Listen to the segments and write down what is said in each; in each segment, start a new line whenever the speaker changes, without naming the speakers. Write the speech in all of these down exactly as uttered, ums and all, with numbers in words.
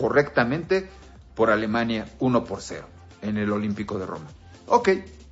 correctamente por Alemania uno por cero en el Olímpico de Roma. Ok.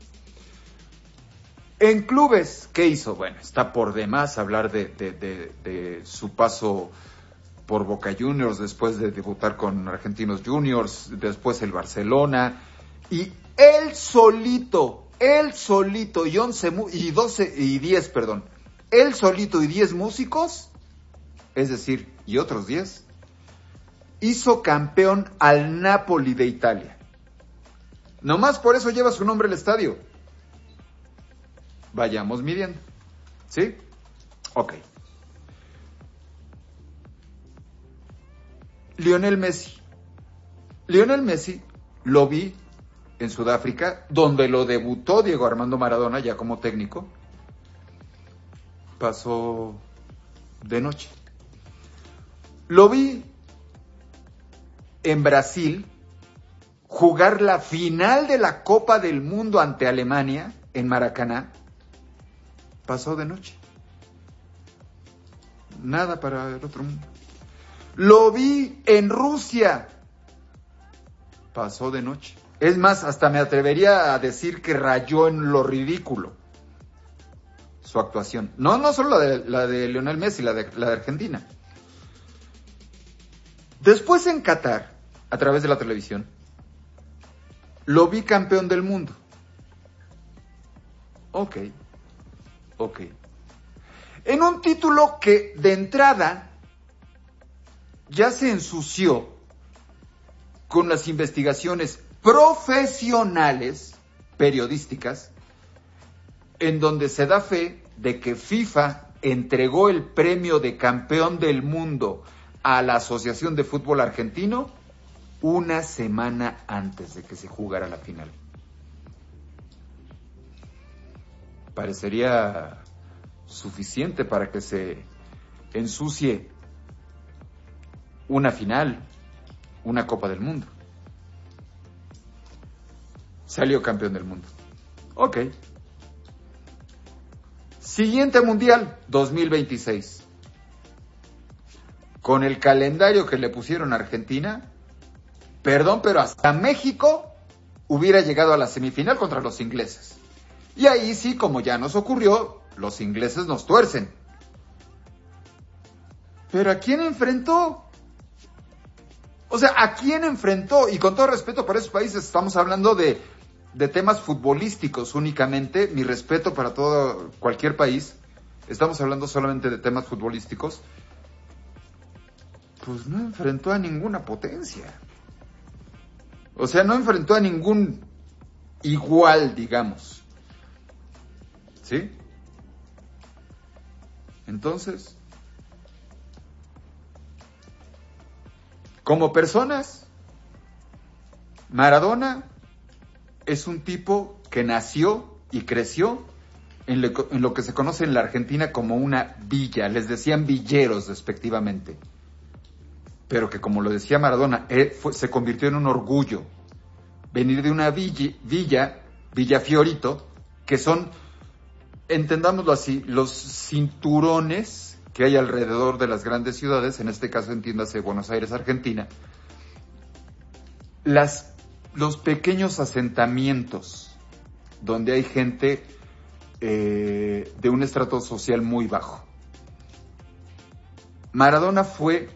En clubes, ¿qué hizo? Bueno, está por demás hablar de, de, de, de su paso por Boca Juniors, después de debutar con Argentinos Juniors, después el Barcelona, y él solito, él solito y once y doce y diez, perdón, él solito y diez músicos, es decir, y otros diez, hizo campeón al Napoli de Italia. Nomás por eso lleva su nombre el estadio. Vayamos midiendo, ¿sí? Ok. Lionel Messi. Lionel Messi lo vi en Sudáfrica, donde lo debutó Diego Armando Maradona ya como técnico. Pasó de noche. Lo vi en Brasil jugar la final de la Copa del Mundo ante Alemania en Maracaná. Pasó de noche. Nada para el otro mundo. Lo vi en Rusia. Pasó de noche. Es más, hasta me atrevería a decir que rayó en lo ridículo su actuación. No, no solo la de, la de Lionel Messi, la de, la de Argentina. Después en Qatar, a través de la televisión, lo vi campeón del mundo. Ok, ok. En un título que de entrada ya se ensució con las investigaciones profesionales, periodísticas, en donde se da fe de que FIFA entregó el premio de campeón del mundo a la Asociación de Fútbol Argentino una semana antes de que se jugara la final. Parecería suficiente para que se ensucie una final, una Copa del Mundo. Salió campeón del mundo. Ok. Siguiente Mundial, dos mil veintiséis. Con el calendario que le pusieron a Argentina, perdón, pero hasta México hubiera llegado a la semifinal contra los ingleses. Y ahí sí, como ya nos ocurrió, los ingleses nos tuercen. ¿Pero a quién enfrentó? O sea, ¿a quién enfrentó? Y con todo respeto para esos países, estamos hablando de, de temas futbolísticos únicamente. Mi respeto para todo, cualquier país. Estamos hablando solamente de temas futbolísticos. Pues no enfrentó a ninguna potencia. O sea, no enfrentó a ningún igual, digamos. ¿Sí? Entonces, como personas, Maradona es un tipo que nació y creció en lo, en lo que se conoce en la Argentina como una villa. Les decían villeros despectivamente. Pero que, como lo decía Maradona, eh, fue, se convirtió en un orgullo venir de una villa, villa, Villa Fiorito, que son, entendámoslo así, los cinturones que hay alrededor de las grandes ciudades, en este caso entiéndase Buenos Aires, Argentina, las, los pequeños asentamientos donde hay gente eh, de un estrato social muy bajo. Maradona fue,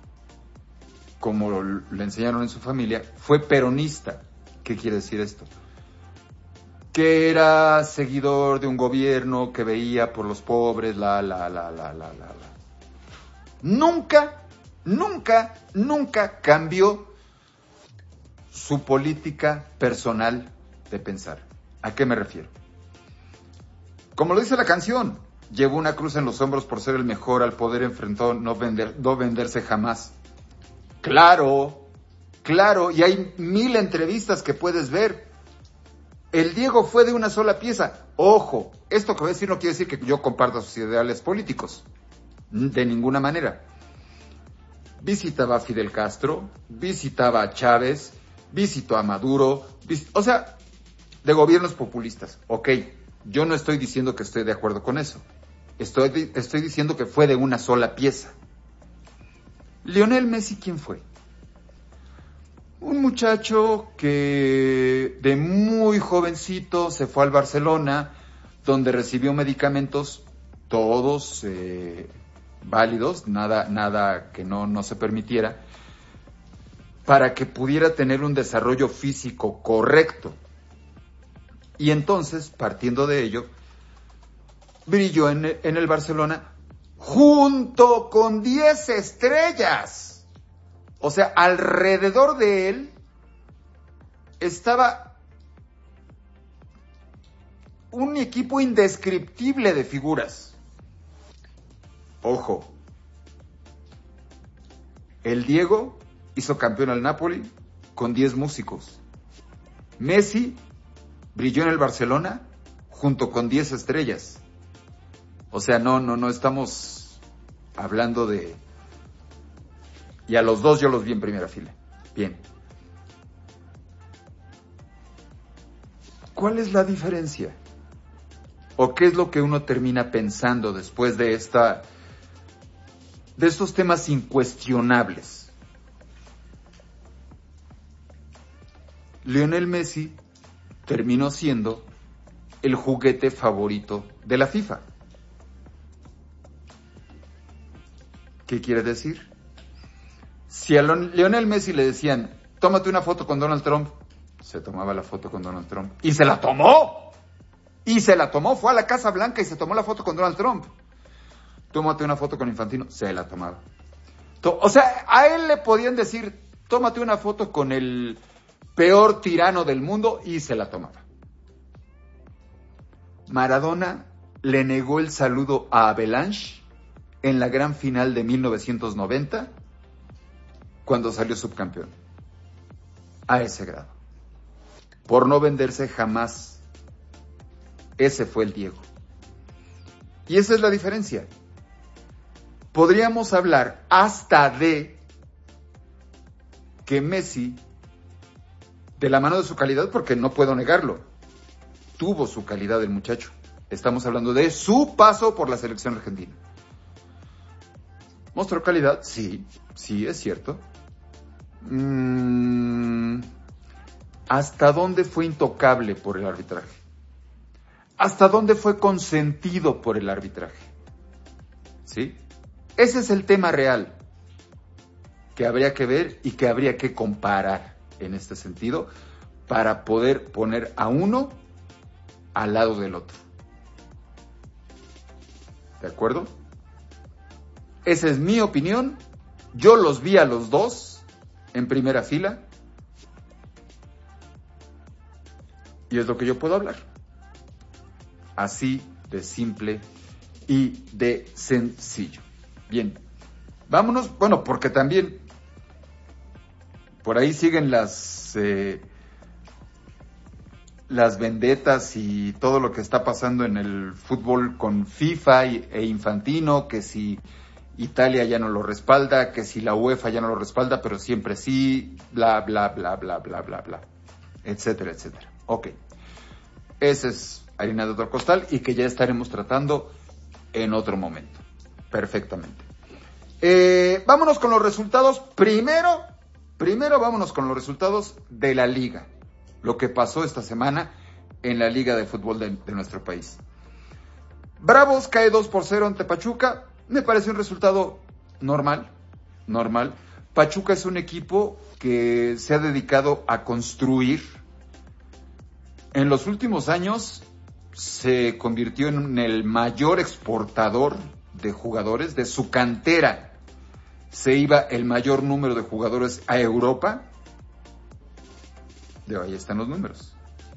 como le enseñaron en su familia, fue peronista. ¿Qué quiere decir esto? Que era seguidor de un gobierno que veía por los pobres, la, la, la, la, la, la, la. Nunca, nunca, nunca cambió su política personal de pensar. ¿A qué me refiero? Como lo dice la canción, llevó una cruz en los hombros por ser el mejor, al poder enfrentó no, vender, no venderse jamás. Claro, claro, y hay mil entrevistas que puedes ver. El Diego fue de una sola pieza. Ojo, esto que voy a decir no quiere decir que yo comparta sus ideales políticos. De ninguna manera. Visitaba a Fidel Castro, visitaba a Chávez, visitó a Maduro, vis- o sea, de gobiernos populistas. Ok, yo no estoy diciendo que estoy de acuerdo con eso. Estoy, estoy diciendo que fue de una sola pieza. Lionel Messi, ¿quién fue? Un muchacho que de muy jovencito se fue al Barcelona, donde recibió medicamentos todos eh, válidos, nada, nada que no, no se permitiera, para que pudiera tener un desarrollo físico correcto. Y entonces, partiendo de ello, brilló en, en el Barcelona junto con diez estrellas. O sea, alrededor de él estaba un equipo indescriptible de figuras. Ojo, el Diego hizo campeón al Napoli con diez músicos. Messi brilló en el Barcelona junto con diez estrellas. O sea, no, no, no estamos hablando de... Y a los dos yo los vi en primera fila. Bien. ¿Cuál es la diferencia? ¿O qué es lo que uno termina pensando después de esta, de estos temas incuestionables? Lionel Messi terminó siendo el juguete favorito de la FIFA. ¿Qué quiere decir? Si a Lionel Messi le decían, tómate una foto con Donald Trump, se tomaba la foto con Donald Trump. ¡Y se la tomó! Y se la tomó, fue a la Casa Blanca y se tomó la foto con Donald Trump. Tómate una foto con Infantino, se la tomaba. O sea, a él le podían decir, tómate una foto con el peor tirano del mundo, y se la tomaba. Maradona le negó el saludo a Avalanche en la gran final de mil novecientos noventa, cuando salió subcampeón. A ese grado. Por no venderse jamás. Ese fue el Diego. Y esa es la diferencia. Podríamos hablar hasta de que Messi, de la mano de su calidad, porque no puedo negarlo, tuvo su calidad el muchacho. Estamos hablando de su paso por la selección argentina. ¿Mostró calidad? Sí, sí, es cierto. Mm, ¿Hasta dónde fue intocable por el arbitraje? ¿Hasta dónde fue consentido por el arbitraje? ¿Sí? Ese es el tema real que habría que ver y que habría que comparar en este sentido para poder poner a uno al lado del otro. ¿De acuerdo? Esa es mi opinión. Yo los vi a los dos en primera fila y es lo que yo puedo hablar. Así de simple y de sencillo. Bien, vámonos, bueno, porque también por ahí siguen las eh, las vendetas y todo lo que está pasando en el fútbol con FIFA y, e Infantino, que si Italia ya no lo respalda, que si la UEFA ya no lo respalda, pero siempre sí, bla, bla, bla, bla, bla, bla, bla, etcétera, etcétera. Ok, ese es harina de otro costal y que ya estaremos tratando en otro momento. Perfectamente. Eh, vámonos con los resultados. Primero, primero vámonos con los resultados de la liga. Lo que pasó esta semana en la liga de fútbol de, de nuestro país. Bravos cae dos por cero ante Pachuca. Me parece un resultado normal, normal. Pachuca es un equipo que se ha dedicado a construir. En los últimos años se convirtió en el mayor exportador de jugadores. De su cantera se iba el mayor número de jugadores a Europa. De ahí están los números.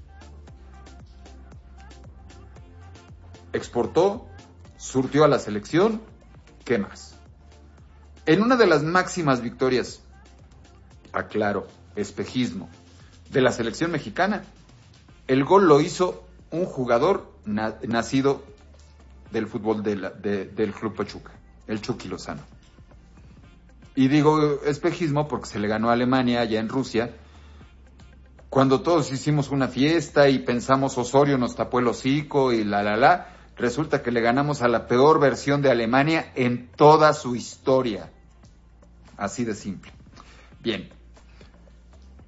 Exportó, surtió a la selección. ¿Qué más? En una de las máximas victorias, aclaro, espejismo, de la selección mexicana, el gol lo hizo un jugador na- nacido del fútbol de la, de, del Club Pachuca, el Chucky Lozano. Y digo espejismo porque se le ganó a Alemania allá en Rusia, cuando todos hicimos una fiesta y pensamos Osorio nos tapó el hocico y la la la, resulta que le ganamos a la peor versión de Alemania en toda su historia. Así de simple. Bien.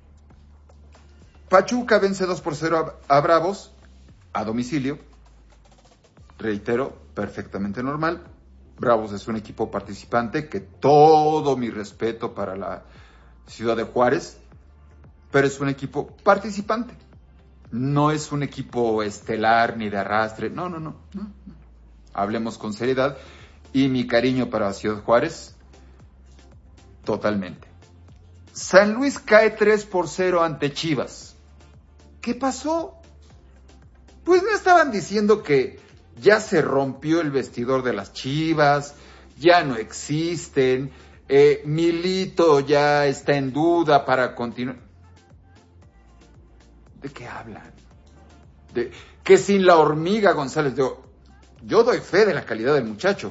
Pachuca vence dos por cero a, a Bravos a domicilio. Reitero, perfectamente normal. Bravos es un equipo participante, que todo mi respeto para la ciudad de Juárez, pero es un equipo participante. No es un equipo estelar ni de arrastre. No, no, no. no, no. Hablemos con seriedad. Y mi cariño para Ciudad Juárez, totalmente. San Luis cae tres por cero ante Chivas. ¿Qué pasó? Pues no estaban diciendo que ya se rompió el vestidor de las Chivas, ya no existen, eh, Milito ya está en duda para continuar. ¿De qué hablan? De que sin la hormiga González, yo, yo doy fe de la calidad del muchacho.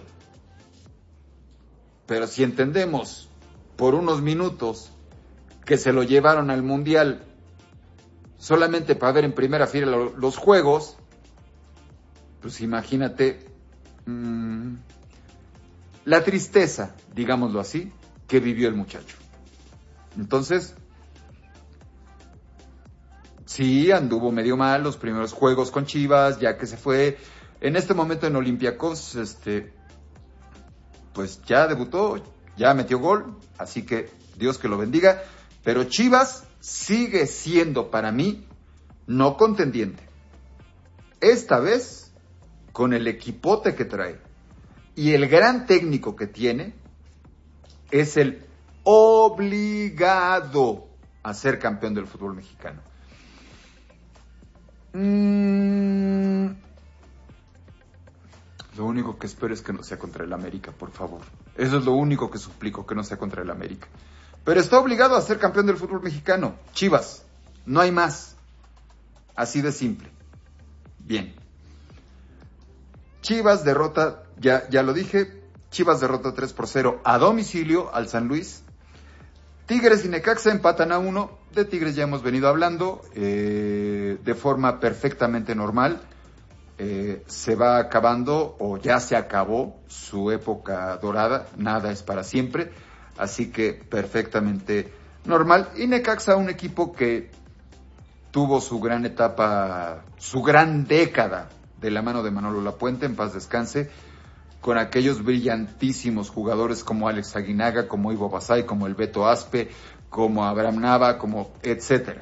Pero si entendemos por unos minutos que se lo llevaron al Mundial solamente para ver en primera fila lo, los juegos, pues imagínate mmm, la tristeza, digámoslo así, que vivió el muchacho. Entonces, sí, anduvo medio mal los primeros juegos con Chivas, ya que se fue. En este momento en Olympiacos, este, pues ya debutó, ya metió gol, así que Dios que lo bendiga. Pero Chivas sigue siendo para mí no contendiente. Esta vez, con el equipote que trae y el gran técnico que tiene, es el obligado a ser campeón del fútbol mexicano. Mm, lo único que espero es que no sea contra el América, por favor. Eso es lo único que suplico, que no sea contra el América. Pero está obligado a ser campeón del fútbol mexicano. Chivas, no hay más. Así de simple. Bien. Chivas derrota, ya, ya lo dije, Chivas derrota tres por cero a domicilio al San Luis. Tigres y Necaxa empatan a uno. De Tigres ya hemos venido hablando eh, de forma perfectamente normal. Eh, se va acabando o ya se acabó su época dorada. Nada es para siempre. Así que perfectamente normal. Y Necaxa, un equipo que tuvo su gran etapa, su gran década de la mano de Manolo Lapuente, en paz descanse, con aquellos brillantísimos jugadores como Alex Aguinaga, como Ivo Basay, como el Beto Aspe, como Abraham Nava, como etcétera.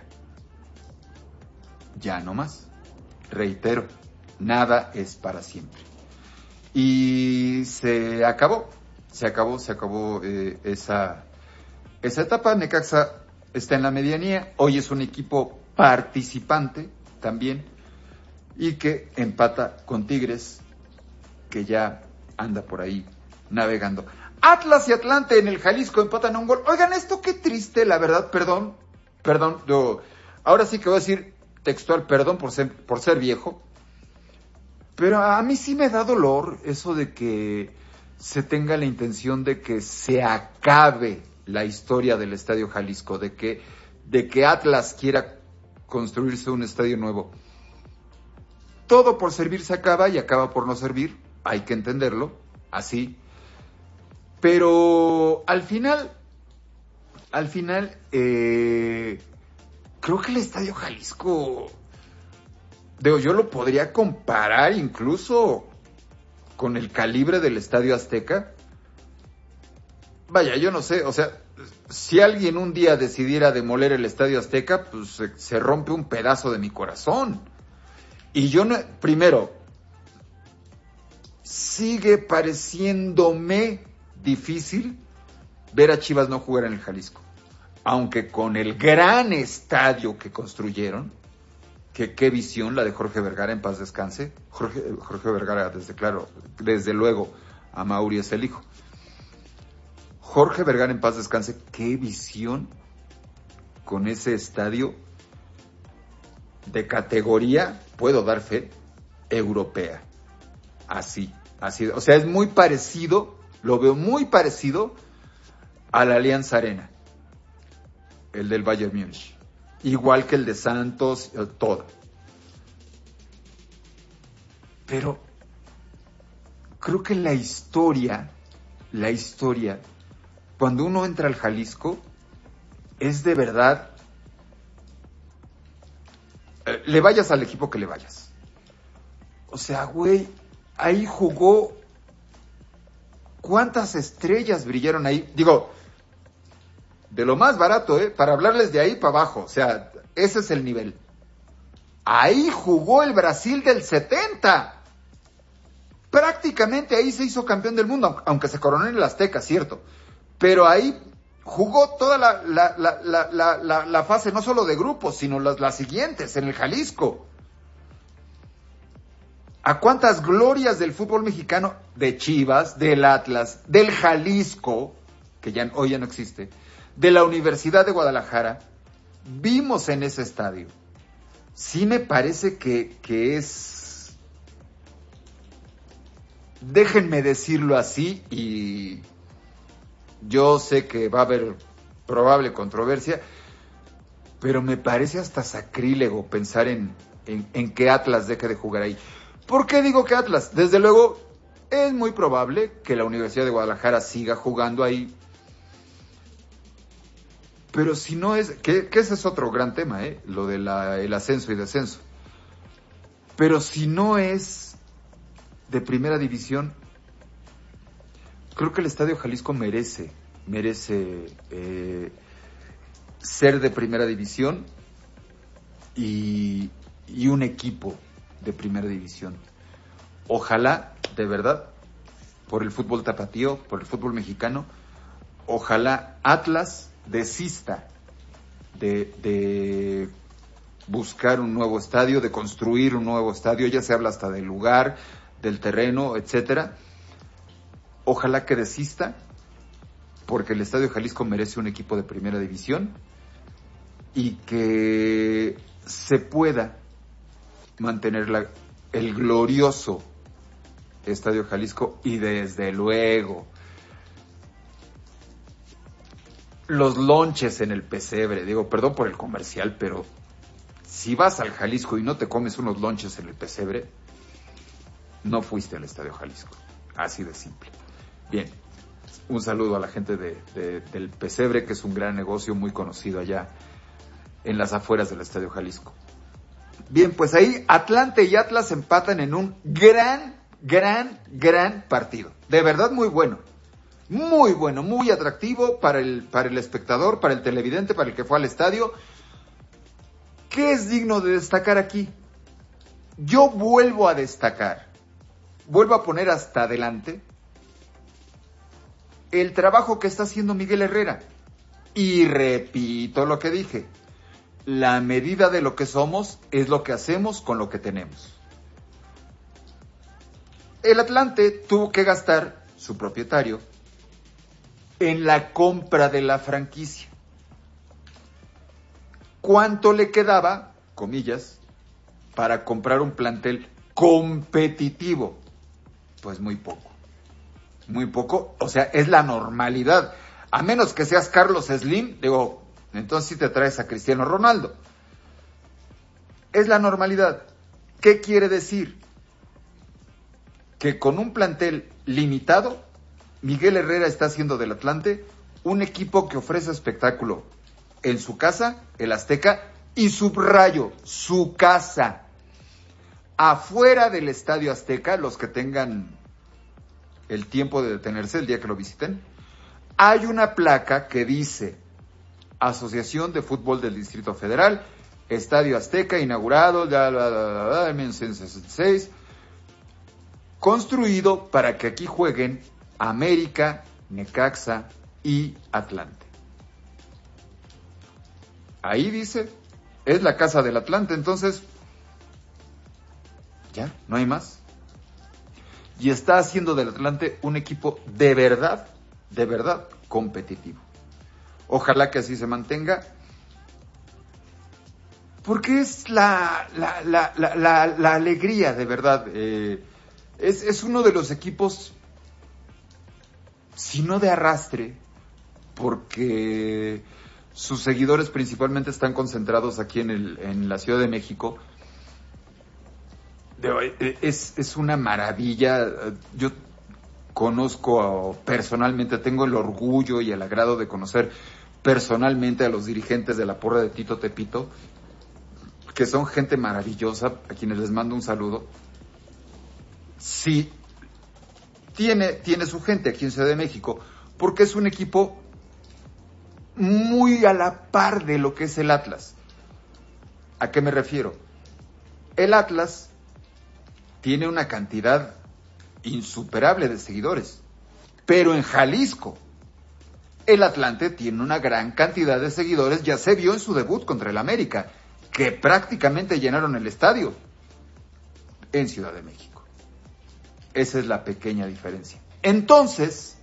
Ya no más. Reitero, nada es para siempre. Y se acabó, se acabó, se acabó eh, esa, esa etapa. Necaxa está en la medianía, hoy es un equipo participante también, y que empata con Tigres, que ya anda por ahí navegando. Atlas y Atlante en el Jalisco empatan a un gol. Oigan, esto qué triste, la verdad, perdón, perdón, yo ahora sí que voy a decir textual, perdón por ser, por ser viejo, pero a mí sí me da dolor eso de que se tenga la intención de que se acabe la historia del Estadio Jalisco, de que, de que Atlas quiera construirse un estadio nuevo. Todo por servir se acaba y acaba por no servir, hay que entenderlo, así. Pero al final, al final, eh, creo que el Estadio Jalisco, digo, yo lo podría comparar incluso con el calibre del Estadio Azteca. Vaya, yo no sé, o sea, si alguien un día decidiera demoler el Estadio Azteca, pues se, se rompe un pedazo de mi corazón. Y yo no, primero, sigue pareciéndome difícil ver a Chivas no jugar en el Jalisco. Aunque con el gran estadio que construyeron, que qué visión la de Jorge Vergara, en paz descanse. Jorge, Jorge Vergara, desde claro, desde luego, a Mauri es el hijo. Jorge Vergara, en paz descanse, qué visión con ese estadio de categoría, puedo dar fe, europea. Así, así. O sea, es muy parecido, lo veo muy parecido a la Allianz Arena, el del Bayern Múnich. Igual que el de Santos, todo. Pero creo que la historia, la historia, cuando uno entra al Jalisco, es de verdad le vayas al equipo que le vayas. O sea, güey, ahí jugó. ¿Cuántas estrellas brillaron ahí? Digo, de lo más barato, ¿eh? Para hablarles de ahí para abajo. O sea, ese es el nivel. Ahí jugó el Brasil del setenta. Prácticamente ahí se hizo campeón del mundo, aunque se coronó en el Azteca, cierto. Pero ahí jugó toda la, la, la, la, la, la, la fase, no solo de grupos, sino las, las siguientes, en el Jalisco. ¿A cuántas glorias del fútbol mexicano, de Chivas, del Atlas, del Jalisco, que ya hoy ya no existe, de la Universidad de Guadalajara, vimos en ese estadio? Sí me parece que, que es, déjenme decirlo así, y yo sé que va a haber probable controversia, pero me parece hasta sacrílego pensar en, en, en que Atlas deje de jugar ahí. ¿Por qué digo que Atlas? Desde luego, es muy probable que la Universidad de Guadalajara siga jugando ahí. Pero si no es, que, que ese es otro gran tema, ¿eh? Lo del ascenso y descenso. Pero si no es de primera división, creo que el Estadio Jalisco merece, merece eh, ser de primera división y, y un equipo de primera división. Ojalá, de verdad, por el fútbol tapatío, por el fútbol mexicano, ojalá Atlas desista de, de buscar un nuevo estadio, de construir un nuevo estadio, ya se habla hasta del lugar, del terreno, etcétera. Ojalá que desista, porque el Estadio Jalisco merece un equipo de primera división y que se pueda mantener la, el glorioso Estadio Jalisco y desde luego los lonches en el pesebre. Digo, perdón por el comercial, pero si vas al Jalisco y no te comes unos lonches en el pesebre, no fuiste al Estadio Jalisco. Así de simple. Bien, un saludo a la gente de, de, del pesebre, que es un gran negocio muy conocido allá en las afueras del Estadio Jalisco. Bien, pues ahí Atlante y Atlas empatan en un gran, gran, gran partido. De verdad muy bueno. Muy bueno, muy atractivo para el, para el espectador, para el televidente, para el que fue al estadio. ¿Qué es digno de destacar aquí? Yo vuelvo a destacar, vuelvo a poner hasta adelante el trabajo que está haciendo Miguel Herrera. Y repito lo que dije. La medida de lo que somos es lo que hacemos con lo que tenemos. El Atlante tuvo que gastar, su propietario, en la compra de la franquicia. ¿Cuánto le quedaba, comillas, para comprar un plantel competitivo? Pues muy poco. Muy poco, o sea, es la normalidad. A menos que seas Carlos Slim, digo, entonces sí te traes a Cristiano Ronaldo. Es la normalidad. ¿Qué quiere decir? Que con un plantel limitado, Miguel Herrera está haciendo del Atlante un equipo que ofrece espectáculo en su casa, el Azteca, y subrayo, su casa. Afuera del Estadio Azteca, los que tengan el tiempo de detenerse el día que lo visiten, hay una placa que dice Asociación de Fútbol del Distrito Federal, Estadio Azteca, inaugurado en mil novecientos sesenta y seis, construido para que aquí jueguen América, Necaxa y Atlante. Ahí dice, es la casa del Atlante, entonces, ya, no hay más. Y está haciendo del Atlante un equipo de verdad, de verdad competitivo. Ojalá que así se mantenga, porque es la, la, la, la, la, la alegría, de verdad. Eh, es, es uno de los equipos, si no de arrastre, porque sus seguidores principalmente están concentrados aquí en, el, en la Ciudad de México. Es, es una maravilla. Yo conozco personalmente, tengo el orgullo y el agrado de conocer personalmente a los dirigentes de la porra de Tito Tepito, que son gente maravillosa, a quienes les mando un saludo, sí tiene, tiene su gente aquí en Ciudad de México, porque es un equipo muy a la par de lo que es el Atlas. ¿A qué me refiero? El Atlas tiene una cantidad insuperable de seguidores, pero en Jalisco el Atlante tiene una gran cantidad de seguidores. Ya se vio en su debut contra el América, que prácticamente llenaron el estadio en Ciudad de México. Esa es la pequeña diferencia. Entonces,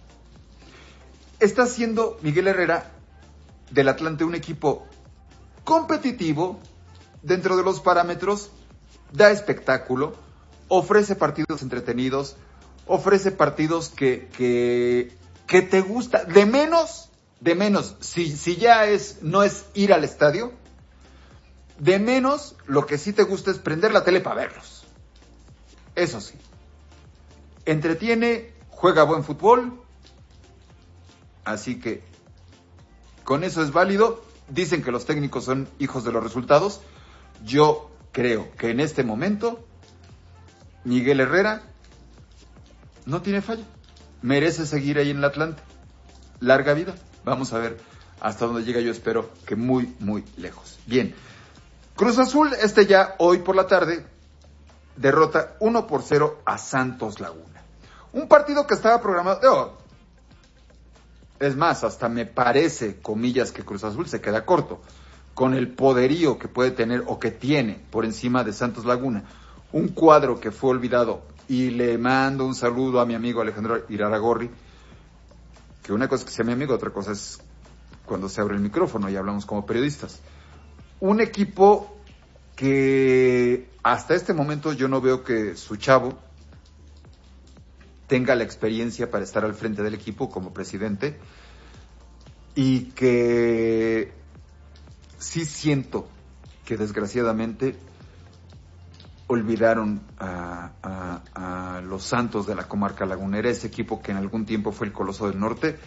está haciendo Miguel Herrera del Atlante un equipo competitivo dentro de los parámetros, da espectáculo, ofrece partidos entretenidos, ofrece partidos que, que, que te gusta, de menos, de menos, si, si ya es, no es ir al estadio, de menos lo que sí te gusta es prender la tele para verlos. Eso sí, entretiene, juega buen fútbol, así que con eso es válido. Dicen que los técnicos son hijos de los resultados. Yo creo que en este momento Miguel Herrera no tiene falla. Merece seguir ahí en el Atlante. Larga vida. Vamos a ver hasta dónde llega. Yo espero que muy, muy lejos. Bien. Cruz Azul, este ya hoy por la tarde, derrota uno por cero a Santos Laguna. Un partido que estaba programado... Oh, es más, hasta me parece, comillas, que Cruz Azul se queda corto con el poderío que puede tener o que tiene por encima de Santos Laguna. Un cuadro que fue olvidado, y le mando un saludo a mi amigo Alejandro Iraragorri, que una cosa es que sea mi amigo, otra cosa es cuando se abre el micrófono y hablamos como periodistas. Un equipo que hasta este momento yo no veo que su chavo tenga la experiencia para estar al frente del equipo como presidente, y que sí siento que desgraciadamente olvidaron a, a, a los Santos de la comarca lagunera, ese equipo que en algún tiempo fue el Coloso del Norte.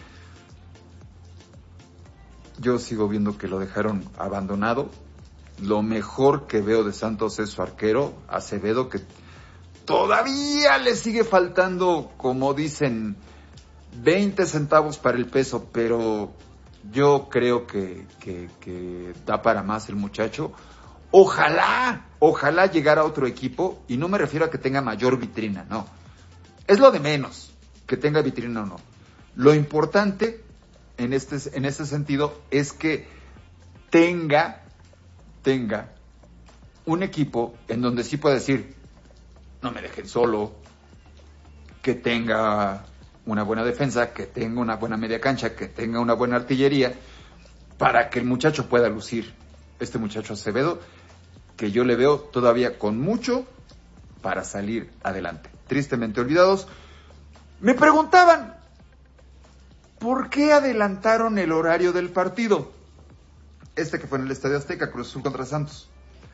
Yo sigo viendo que lo dejaron abandonado. Lo mejor que veo de Santos es su arquero, Acevedo, que todavía le sigue faltando, como dicen, veinte centavos para el peso, pero yo creo que, que, que da para más el muchacho. Ojalá, ojalá llegara a otro equipo, y no me refiero a que tenga mayor vitrina, no. Es lo de menos, que tenga vitrina o no. Lo importante en este, en este sentido es que tenga, tenga un equipo en donde sí pueda decir, no me dejen solo, que tenga una buena defensa, que tenga una buena media cancha, que tenga una buena artillería, para que el muchacho pueda lucir. Este muchacho Acevedo, que yo le veo todavía con mucho para salir adelante. Tristemente olvidados. Me preguntaban, ¿por qué adelantaron el horario del partido? Este que fue en el Estadio Azteca, Cruz Azul contra Santos.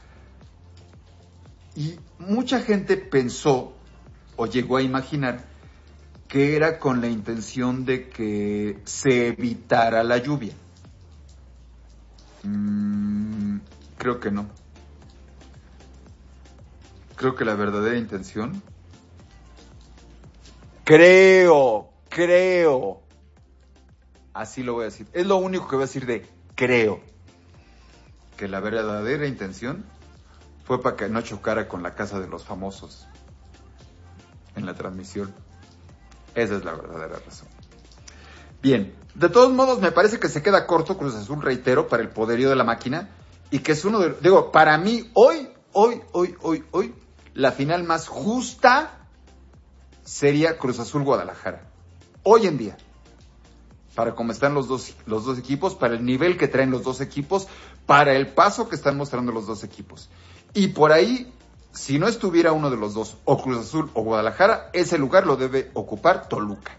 Y mucha gente pensó o llegó a imaginar que era con la intención de que se evitara la lluvia. Mm, creo que no. Creo que la verdadera intención, creo, creo, así lo voy a decir, es lo único que voy a decir de creo, que la verdadera intención fue para que no chocara con la Casa de los Famosos en la transmisión. Esa es la verdadera razón. Bien, de todos modos me parece que se queda corto Cruz Azul, reitero, para el poderío de la máquina, y que es uno de, digo, para mí hoy, hoy, hoy, hoy, hoy, la final más justa sería Cruz Azul Guadalajara. Hoy en día, para cómo están los dos, los dos equipos, para el nivel que traen los dos equipos, para el paso que están mostrando los dos equipos. Y por ahí, si no estuviera uno de los dos, o Cruz Azul o Guadalajara, ese lugar lo debe ocupar Toluca.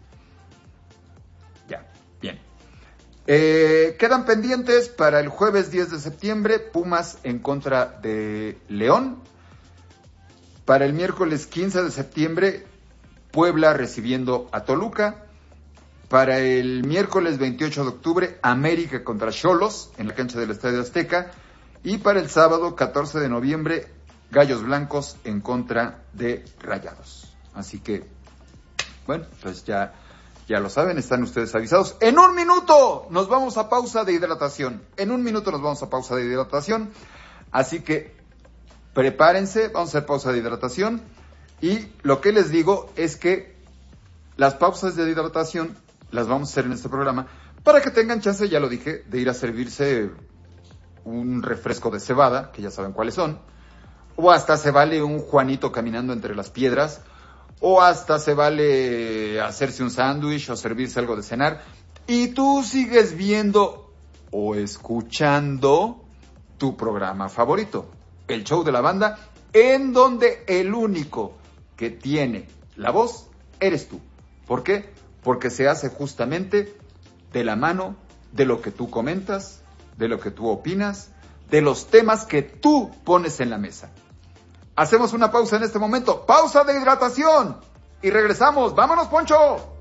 Ya, bien. Eh, quedan pendientes para el jueves diez de septiembre, Pumas en contra de León. Para el miércoles quince de septiembre, Puebla recibiendo a Toluca. Para el miércoles veintiocho de octubre, América contra Xolos en la cancha del Estadio Azteca. Y para el sábado, catorce de noviembre, Gallos Blancos en contra de Rayados. Así que, bueno, pues ya, ya lo saben, están ustedes avisados. En un minuto nos vamos a pausa de hidratación. En un minuto nos vamos a pausa de hidratación. Así que prepárense, vamos a hacer pausa de hidratación. Y lo que les digo es que las pausas de hidratación las vamos a hacer en este programa para que tengan chance, ya lo dije, de ir a servirse un refresco de cebada, que ya saben cuáles son, o hasta se vale un Juanito caminando entre las piedras, o hasta se vale hacerse un sándwich o servirse algo de cenar, y tú sigues viendo o escuchando tu programa favorito, el show de la banda, en donde el único que tiene la voz eres tú. ¿Por qué? Porque se hace justamente de la mano de lo que tú comentas, de lo que tú opinas, de los temas que tú pones en la mesa. Hacemos una pausa en este momento, pausa de hidratación, y regresamos. ¡Vámonos, Poncho!